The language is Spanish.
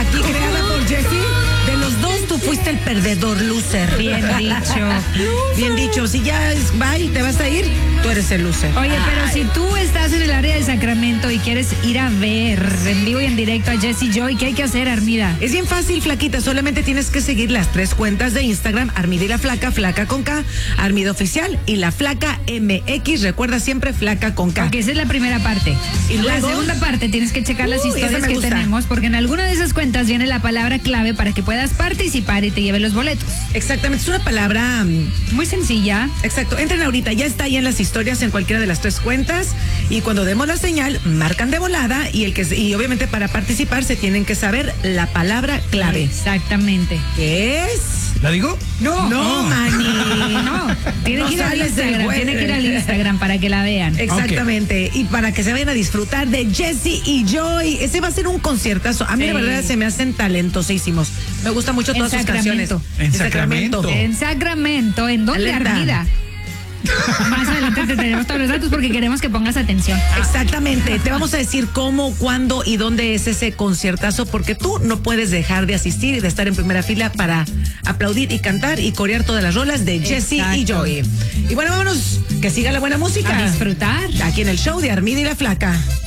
aquí creada por Jessie. De los dos, tú fuiste el perdedor, loser. Bien dicho. Bien dicho. Si ya va y te vas a ir, tú eres el loser. Oye, pero si tú estás en el área de Sacramento y quieres ir a ver en vivo y en directo a Jessie Joy, ¿qué hay que hacer, Armida? Es bien fácil, flaquita. Solamente tienes que seguir las 3 cuentas de Instagram: Armida y la Flaca, Flaca con K, Armida Oficial y la Flaca MX. Recuerda siempre Flaca con K. Porque esa es la primera parte. Y la luego, segunda parte tienes que checar las historias esa me que gusta. tenemos, porque en alguna de esas cuentas viene la palabra clave para que puedas participar y te lleve los boletos. Exactamente, es una palabra... Muy sencilla. Exacto, entren ahorita, ya está ahí en las historias en cualquiera de las 3 cuentas y cuando demos la señal, marcan de volada y obviamente para participar se tienen que saber la palabra clave. Exactamente. ¿Qué es? ¿La digo? No, Mani. No, tiene No que ir al sales del Instagram, web. tiene que ir al Instagram para que la vean. Exactamente, y para que se vayan a disfrutar de Jessie y Joy. Ese va a ser un conciertazo. A mí la verdad se me hacen talentosísimos. Me gustan mucho todas sus canciones. En Sacramento. En Sacramento, ¿en dónde, Alerta. Armida? Más adelante te tenemos todos los datos porque queremos que pongas atención. Exactamente, te vamos a decir cómo, cuándo y dónde es ese conciertazo, porque tú no puedes dejar de asistir y de estar en primera fila para aplaudir y cantar y corear todas las rolas de Jessie y Joy. Y bueno, vámonos, que siga la buena música. A disfrutar. Aquí en el show de Armida y la Flaca.